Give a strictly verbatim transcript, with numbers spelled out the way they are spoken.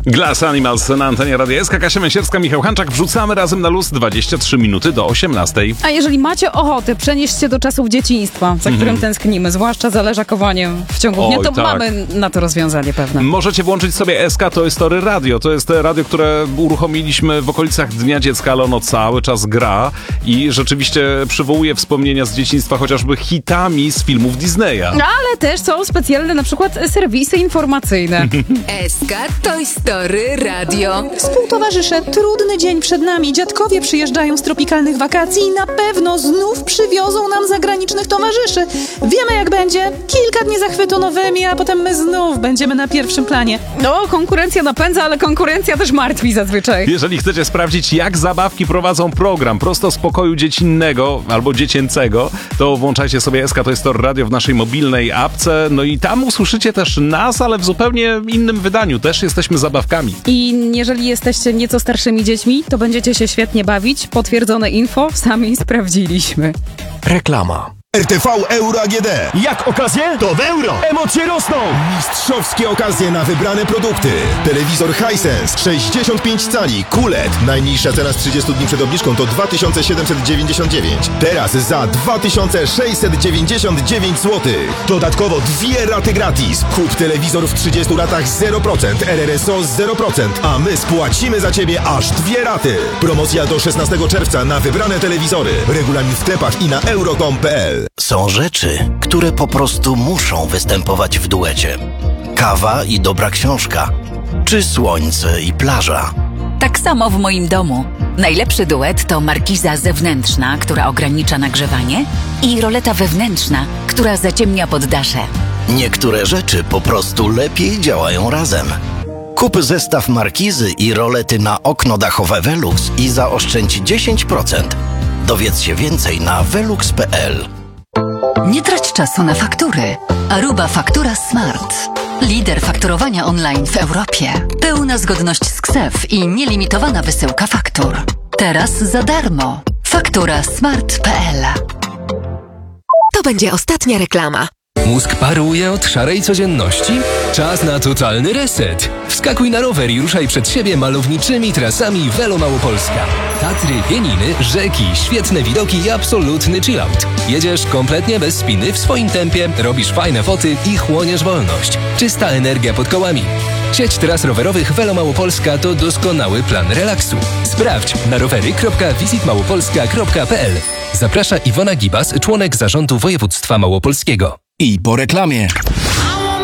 Glass Animals na antenie Radia S K. Kasia Męsierska, Michał Hanczak. Wrzucamy razem na luz dwadzieścia trzy minuty do osiemnastej. A jeżeli macie ochotę przenieść się do czasów dzieciństwa, za którym mm. tęsknimy, zwłaszcza za leżakowaniem w ciągu dnia, to tak. mamy na to rozwiązanie pewne. Możecie włączyć sobie S K Toy Story Radio. To jest radio, które uruchomiliśmy w okolicach Dnia Dziecka, ale ono cały czas gra i rzeczywiście przywołuje wspomnienia z dzieciństwa, chociażby hitami z filmów Disneya. Ale też są specjalne na przykład serwisy informacyjne. S K Toy Story Radio. Współtowarzysze, trudny dzień przed nami. Dziadkowie przyjeżdżają z tropikalnych wakacji i na pewno znów przywiozą nam zagranicznych towarzyszy. Wiemy jak będzie. Kilka dni zachwytu nowymi, a potem my znów będziemy na pierwszym planie. No, konkurencja napędza, ale konkurencja też martwi zazwyczaj. Jeżeli chcecie sprawdzić, jak zabawki prowadzą program prosto z pokoju dziecinnego albo dziecięcego, to włączajcie sobie S K Toy Story Radio w naszej mobilnej apce. No i tam usłyszycie też nas, ale w zupełnie innym wydaniu. Też jesteśmy zabawkami. I jeżeli jesteście nieco starszymi dziećmi, to będziecie się świetnie bawić. Potwierdzone info, sami sprawdziliśmy. Reklama. R T V Euro A G D. Jak okazje? To w euro! Emocje rosną! Mistrzowskie okazje na wybrane produkty. Telewizor Hisense sześćdziesiąt pięć cali Q L E D. Najniższa cena z trzydziestu dni przed obniżką to dwa tysiące siedemset dziewięćdziesiąt dziewięć. Teraz za dwa tysiące sześćset dziewięćdziesiąt dziewięć złotych. Dodatkowo dwie raty gratis. Kup telewizor w trzydziestu latach zero procent, R R S O zero procent, a my spłacimy za Ciebie aż dwie raty. Promocja do szesnastego czerwca na wybrane telewizory. Regulamin w sklepach i na euro kropka com kropka p l. Są rzeczy, które po prostu muszą występować w duecie. Kawa i dobra książka, czy słońce i plaża. Tak samo w moim domu. Najlepszy duet to markiza zewnętrzna, która ogranicza nagrzewanie, i roleta wewnętrzna, która zaciemnia poddasze. Niektóre rzeczy po prostu lepiej działają razem. Kup zestaw markizy i rolety na okno dachowe Velux i zaoszczędź dziesięć procent. Dowiedz się więcej na velux kropka p l. Nie trać czasu na faktury. Aruba Faktura Smart. Lider fakturowania online w Europie. Pełna zgodność z K S E F i nielimitowana wysyłka faktur. Teraz za darmo. faktura smart kropka p l. To będzie ostatnia reklama. Mózg paruje od szarej codzienności? Czas na totalny reset. Wskakuj na rower i ruszaj przed siebie malowniczymi trasami Velo Małopolska. Tatry, pieniny, rzeki, świetne widoki i absolutny chillout. Jedziesz kompletnie bez spiny, w swoim tempie, robisz fajne foty i chłoniesz wolność. Czysta energia pod kołami. Sieć tras rowerowych Velo Małopolska to doskonały plan relaksu. Sprawdź na rowery kropka visit małopolska kropka p l. Zaprasza Iwona Gibas, członek zarządu województwa małopolskiego. I po reklamie.